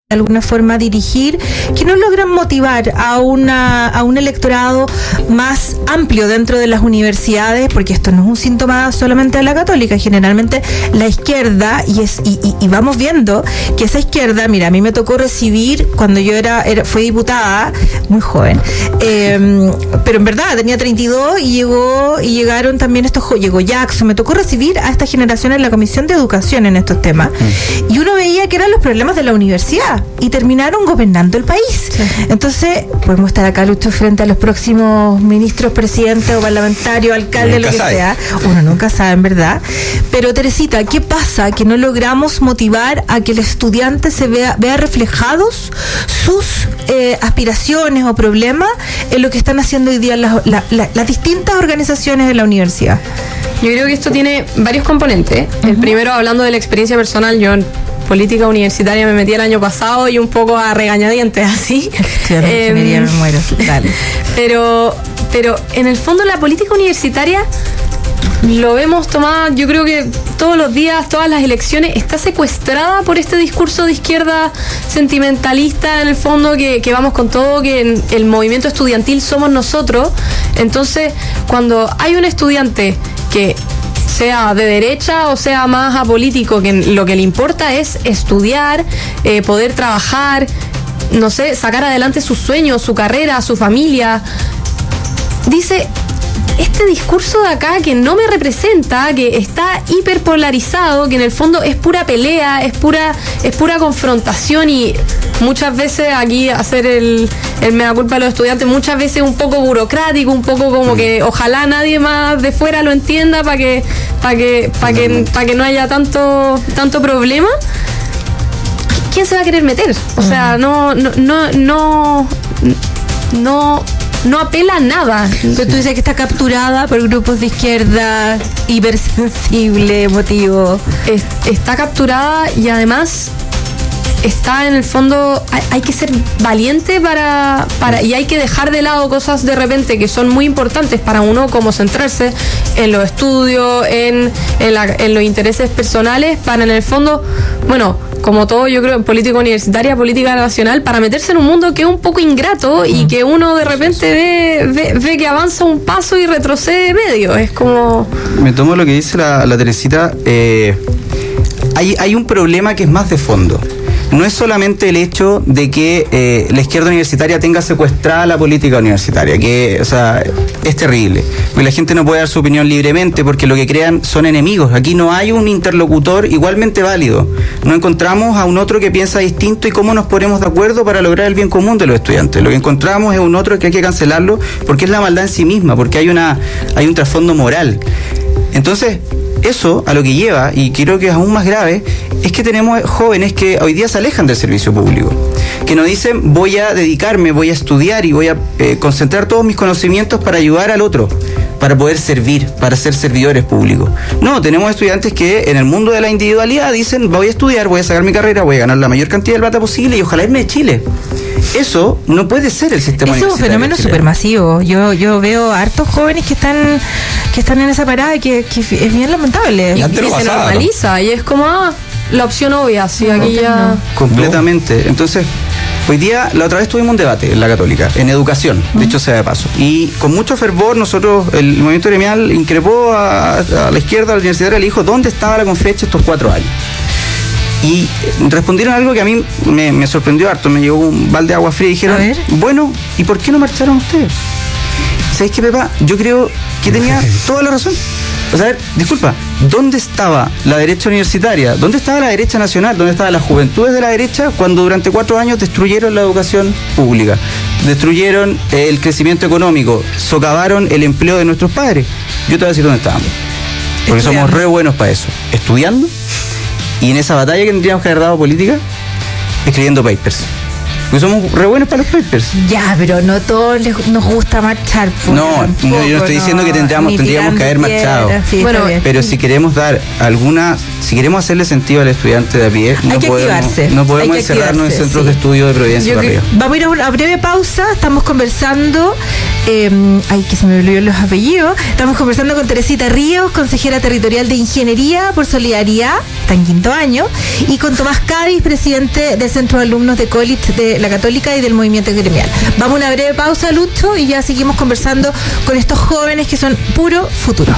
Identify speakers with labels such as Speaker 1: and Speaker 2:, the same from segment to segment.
Speaker 1: de alguna forma dirigir, que no logran motivar a un electorado más amplio dentro de las universidades, porque esto no es un síntoma solamente de la Católica, generalmente la izquierda, y vamos viendo que esa izquierda, mira, a mí me tocó recibir cuando yo fui diputada, muy joven, pero en verdad tenía 32 y llegaron también llegó Jackson, me tocó recibir a esta generación en la Comisión de Educación en estos temas, y uno veía que eran los problemas de la universidad, y terminaron gobernando el país. Sí. Entonces, podemos estar acá, Lucho, frente a los próximos ministros, presidentes o parlamentarios, alcaldes, lo que sea. Uno nunca sabe, en verdad. Pero, Teresita, ¿qué pasa? Que no logramos motivar a que el estudiante se vea reflejados sus aspiraciones o problemas en lo que están haciendo hoy día las distintas organizaciones de la universidad.
Speaker 2: Yo creo que esto tiene varios componentes. El primero, hablando de la experiencia personal, yo en política universitaria me metí el año pasado y un poco a regañadientes, así.
Speaker 1: Me muero. Dale.
Speaker 2: Pero en el fondo la política universitaria lo vemos tomada, yo creo que todos los días, todas las elecciones, está secuestrada por este discurso de izquierda sentimentalista, en el fondo, que vamos con todo, que en el movimiento estudiantil somos nosotros. Entonces, cuando hay un estudiante que sea de derecha o sea más apolítico, que lo que le importa es estudiar, poder trabajar, no sé, sacar adelante sus sueños, su carrera, su familia, dice: este discurso de acá que no me representa, que está hiperpolarizado, que en el fondo es pura pelea, es pura confrontación, y muchas veces aquí hacer el mea culpa de los estudiantes, muchas veces un poco burocrático, un poco como que ojalá nadie más de fuera lo entienda para que no haya tanto problema. ¿Quién se va a querer meter? O sea, no apela a nada.
Speaker 1: Pero tú dices que está capturada por grupos de izquierda, hipersensible, emotivo.
Speaker 2: Está capturada, y además está en el fondo, hay que ser valiente y hay que dejar de lado cosas de repente que son muy importantes para uno, como centrarse en los estudios, en los intereses personales, para en el fondo, bueno, como todo, yo creo, en política universitaria, política nacional, para meterse en un mundo que es un poco ingrato y que uno de repente ve que avanza un paso y retrocede medio. Es como...
Speaker 3: Me tomo lo que dice la Teresita. Hay un problema que es más de fondo. No es solamente el hecho de que la izquierda universitaria tenga secuestrada la política universitaria, que, o sea, es terrible. Porque la gente no puede dar su opinión libremente, porque lo que crean son enemigos. Aquí no hay un interlocutor igualmente válido. No encontramos a un otro que piensa distinto y cómo nos ponemos de acuerdo para lograr el bien común de los estudiantes. Lo que encontramos es un otro que hay que cancelarlo porque es la maldad en sí misma, porque hay un trasfondo moral. Entonces, eso a lo que lleva, y creo que es aún más grave, es que tenemos jóvenes que hoy día se alejan del servicio público, que nos dicen: voy a dedicarme, voy a estudiar y voy a concentrar todos mis conocimientos para ayudar al otro, para poder servir, para ser servidores públicos. No, tenemos estudiantes que en el mundo de la individualidad dicen: voy a estudiar, voy a sacar mi carrera, voy a ganar la mayor cantidad de plata posible y ojalá irme de Chile. Eso no puede ser el sistema universitario.
Speaker 1: Es un fenómeno supermasivo. Yo veo hartos jóvenes que están en esa parada y que es bien lamentable.
Speaker 2: Y se normaliza, y es como la opción obvia, sí, aquí ya...
Speaker 3: Completamente. Entonces, hoy día, la otra vez tuvimos un debate en la Católica, en educación, de hecho sea de paso. Y con mucho fervor nosotros, el movimiento gremial, increpó a la izquierda, a la universitaria, le dijo: ¿dónde estaba la Confeche estos 4 años? Y respondieron algo que a mí me sorprendió harto, me llegó un balde de agua fría y dijeron: bueno, ¿y por qué no marcharon ustedes? ¿Sabes qué, Pepa? Yo creo que tenía toda la razón. O sea, disculpa, ¿dónde estaba la derecha universitaria? ¿Dónde estaba la derecha nacional? ¿Dónde estaban las juventudes de la derecha cuando durante 4 años destruyeron la educación pública? Destruyeron el crecimiento económico, socavaron el empleo de nuestros padres. Yo te voy a decir dónde estábamos. Porque somos re buenos para eso. Estudiando, y en esa batalla que tendríamos que haber dado política, escribiendo papers. Porque somos re buenos para los papers.
Speaker 1: Ya, pero no todos nos gusta marchar.
Speaker 3: No, yo no estoy diciendo que tendríamos que haber marchado.
Speaker 1: Sí, bueno,
Speaker 3: pero si queremos dar si queremos hacerle sentido al estudiante de a pie, no podemos encerrarnos en centros de estudio de Providencia para arriba.
Speaker 1: Vamos a ir a una breve pausa. Estamos conversando, que se me olvidó los apellidos. Estamos conversando con Teresita Ríos, consejera territorial de Ingeniería por Solidaridad, está en 5º año, y con Tomás Cádiz, presidente del Centro de Alumnos de college de la Católica y del Movimiento Gremial. Vamos a una breve pausa, Lucho, y ya seguimos conversando con estos jóvenes que son puro futuro.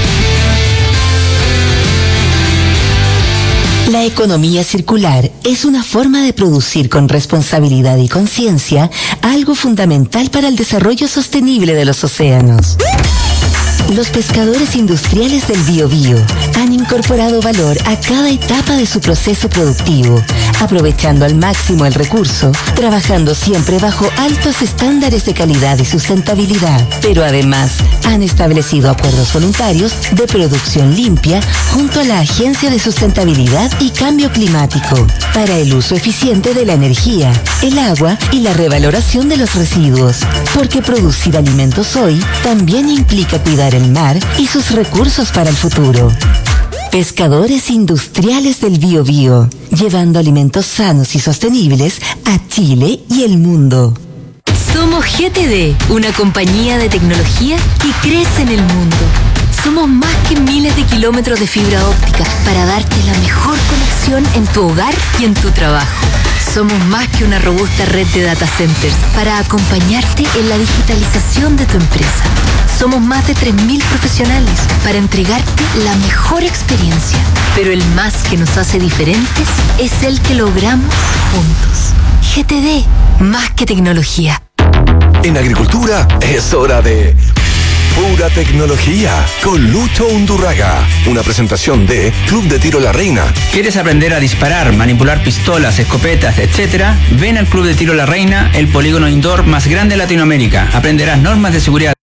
Speaker 4: La economía circular es una forma de producir con responsabilidad y conciencia algo fundamental para el desarrollo sostenible de los océanos. Los pescadores industriales del Biobío han incorporado valor a cada etapa de su proceso productivo, aprovechando al máximo el recurso, trabajando siempre bajo altos estándares de calidad y sustentabilidad. Pero además, han establecido acuerdos voluntarios de producción limpia junto a la Agencia de Sustentabilidad y Cambio Climático para el uso eficiente de la energía, el agua y la revaloración de los residuos. Porque producir alimentos hoy también implica cuidar el mar y sus recursos para el futuro. Pescadores industriales del Biobío, llevando alimentos sanos y sostenibles a Chile y el mundo.
Speaker 5: Somos GTD, una compañía de tecnología que crece en el mundo. Somos más que miles de kilómetros de fibra óptica para darte la mejor conexión en tu hogar y en tu trabajo. Somos más que una robusta red de data centers para acompañarte en la digitalización de tu empresa. Somos más de 3.000 profesionales para entregarte la mejor experiencia. Pero el más que nos hace diferentes es el que logramos juntos. GTD, más que tecnología.
Speaker 6: En agricultura es hora de Pura Tecnología con Lucho Undurraga. Una presentación de Club de Tiro La Reina.
Speaker 7: ¿Quieres aprender a disparar, manipular pistolas, escopetas, etcétera? Ven al Club de Tiro La Reina, el polígono indoor más grande de Latinoamérica. Aprenderás normas de seguridad.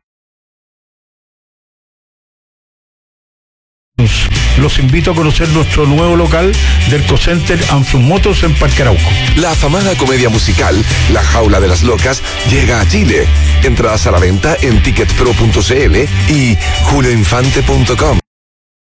Speaker 8: Los invito a conocer nuestro nuevo local del Cocenter Anfrummotos en Parque Arauco.
Speaker 6: La afamada comedia musical La Jaula de las Locas llega a Chile. Entradas a la venta en ticketpro.cl y julioinfante.com.